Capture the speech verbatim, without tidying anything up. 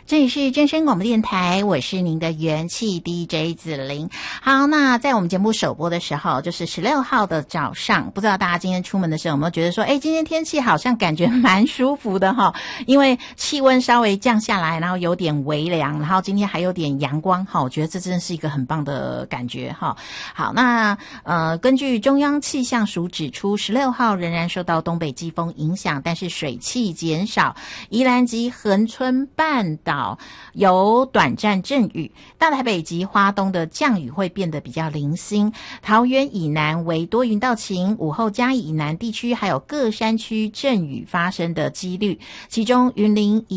这里是真声广播电台，我是您的元气 D J 子琳。好，那在我们节目首播的时候，就是十六号的早上，不知道大家今天出门的时候有没有觉得说，哎，今天天气好像感觉蛮舒服的哈，因为气温稍微降下来，然后有点微凉，然后今天还有点阳光哈，我觉得这真的是一个很棒的感觉哈。好，那呃，根据中央气象署指出，十六号仍然受到东北季风影响，但是水汽减少，宜兰及恒春半岛有短暂阵雨，大台北及花东的降雨会变得比较零星，桃园以南为多云到晴，午后嘉义以南地区还有各山区阵雨发生的几率，其中云林以